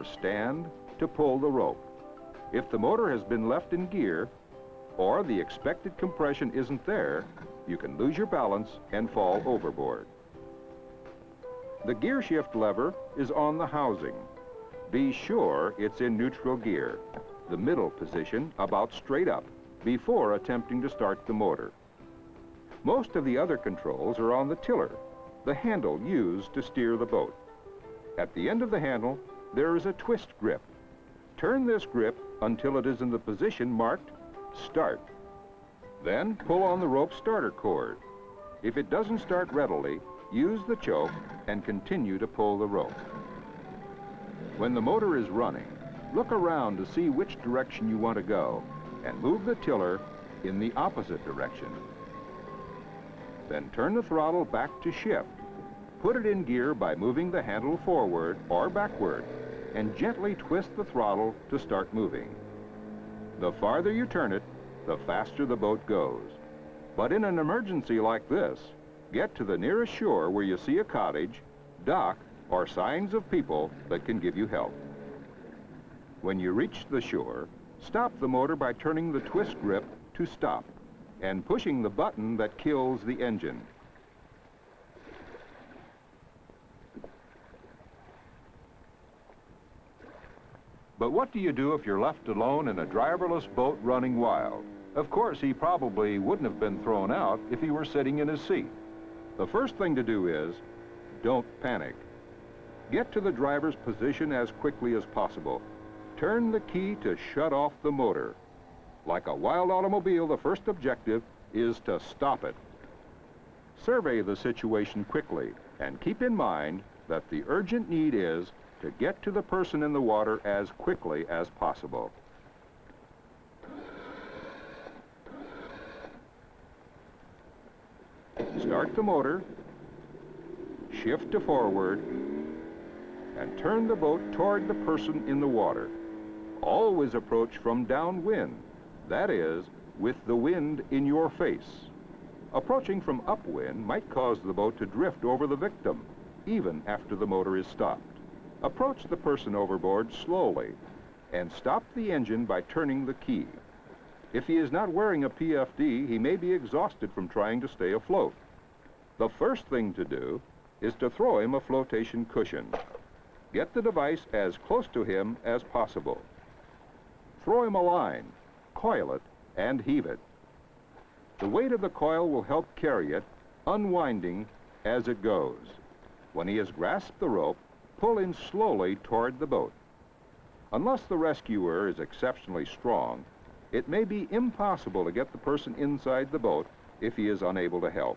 or stand to pull the rope. If the motor has been left in gear or the expected compression isn't there, you can lose your balance and fall overboard. The gear shift lever is on the housing. Be sure it's in neutral gear, the middle position about straight up, before attempting to start the motor. Most of the other controls are on the tiller, the handle used to steer the boat. At the end of the handle, there is a twist grip. Turn this grip until it is in the position marked Start. Then pull on the rope starter cord. If it doesn't start readily, use the choke and continue to pull the rope. When the motor is running, look around to see which direction you want to go and move the tiller in the opposite direction. Then turn the throttle back to shift. Put it in gear by moving the handle forward or backward and gently twist the throttle to start moving. The farther you turn it, the faster the boat goes. But in an emergency like this, get to the nearest shore where you see a cottage, dock, or signs of people that can give you help. When you reach the shore, stop the motor by turning the twist grip to stop and pushing the button that kills the engine. But what do you do if you're left alone in a driverless boat running wild? Of course, he probably wouldn't have been thrown out if he were sitting in his seat. The first thing to do is, don't panic. Get to the driver's position as quickly as possible. Turn the key to shut off the motor. Like a wild automobile, the first objective is to stop it. Survey the situation quickly and keep in mind that the urgent need is to get to the person in the water as quickly as possible. Start the motor, shift to forward, and turn the boat toward the person in the water. Always approach from downwind, that is, with the wind in your face. Approaching from upwind might cause the boat to drift over the victim, even after the motor is stopped. Approach the person overboard slowly and stop the engine by turning the key. If he is not wearing a PFD, he may be exhausted from trying to stay afloat. The first thing to do is to throw him a flotation cushion. Get the device as close to him as possible. Throw him a line, coil it, and heave it. The weight of the coil will help carry it, unwinding as it goes. When he has grasped the rope, pull in slowly toward the boat. Unless the rescuer is exceptionally strong, it may be impossible to get the person inside the boat if he is unable to help.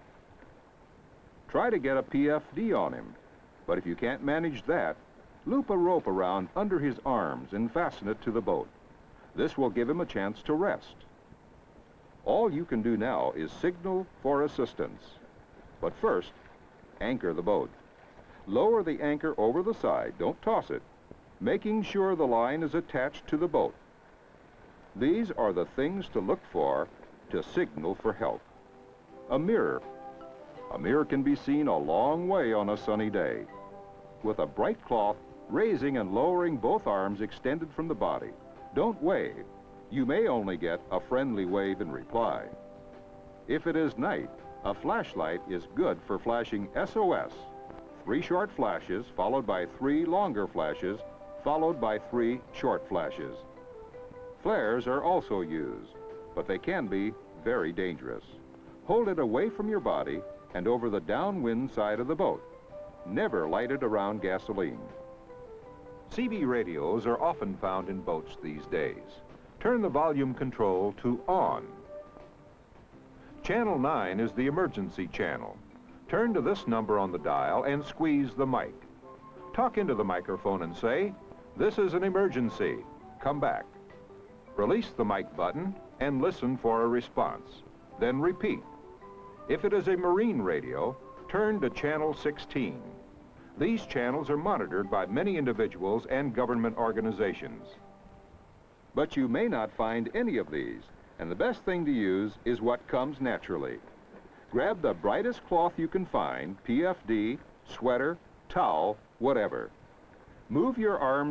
Try to get a PFD on him, but if you can't manage that, loop a rope around under his arms and fasten it to the boat. This will give him a chance to rest. All you can do now is signal for assistance. But first, anchor the boat. Lower the anchor over the side, don't toss it, making sure the line is attached to the boat. These are the things to look for to signal for help. A mirror. A mirror can be seen a long way on a sunny day. With a bright cloth, raising and lowering both arms extended from the body. Don't wave. You may only get a friendly wave in reply. If it is night, a flashlight is good for flashing SOS. 3 short flashes, followed by 3 longer flashes, followed by 3 short flashes. Flares are also used, but they can be very dangerous. Hold it away from your body and over the downwind side of the boat. Never light it around gasoline. CB radios are often found in boats these days. Turn the volume control to on. Channel 9 is the emergency channel. Turn to this number on the dial and squeeze the mic. Talk into the microphone and say, "This is an emergency. Come back." Release the mic button and listen for a response. Then repeat. If it is a marine radio, turn to channel 16. These channels are monitored by many individuals and government organizations. But you may not find any of these, and the best thing to use is what comes naturally. Grab the brightest cloth you can find, PFD, sweater, towel, whatever. Move your arms